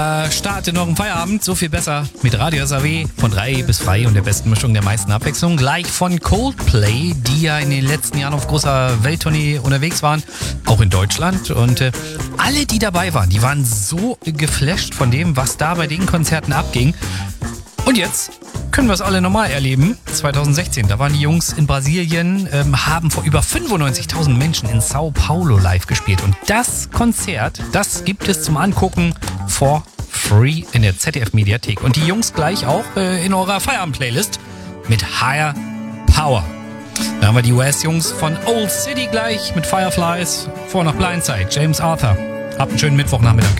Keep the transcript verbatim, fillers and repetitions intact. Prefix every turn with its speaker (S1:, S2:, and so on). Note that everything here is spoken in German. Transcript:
S1: äh, Start in euren Feierabend. So viel besser mit Radio S A W von drei bis frei und der besten Mischung der meisten Abwechslung. Gleich von Coldplay, die ja in den letzten Jahren auf großer Welttournee unterwegs waren, auch in Deutschland. Und äh, alle, die dabei waren, die waren so geflasht von dem, was da bei den Konzerten abging. Und jetzt können wir es alle nochmal erleben. zwanzig sechzehn, da waren die Jungs in Brasilien, ähm, haben vor über fünfundneunzigtausend Menschen in Sao Paulo live gespielt. Und das Konzert, das gibt es zum Angucken for free in der Z D F-Mediathek. Und die Jungs gleich auch äh, in eurer Feierabend-Playlist mit Higher Power. Da haben wir die U S-Jungs von Old City gleich mit Fireflies, vor nach Blindside, James Arthur. Habt einen schönen Mittwochnachmittag.